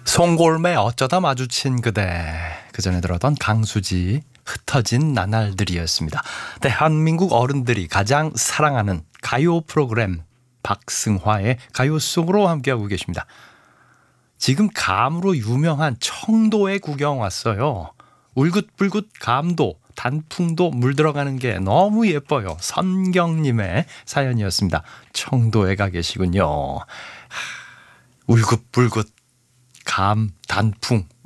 송골매 어쩌다 마주친 그대, 그 전에 들었던 강수지 흩어진 나날들이었습니다. 대한민국 어른들이 가장 사랑하는 가요 프로그램 박승화의 가요송으로 함께하고 계십니다. 지금 감으로 유명한 청도에 구경 왔어요. 울긋불긋 감도 단풍도 물들어가는 게 너무 예뻐요. 선경님의 사연이었습니다. 청도에 가 계시군요. 울긋불긋 감, 단풍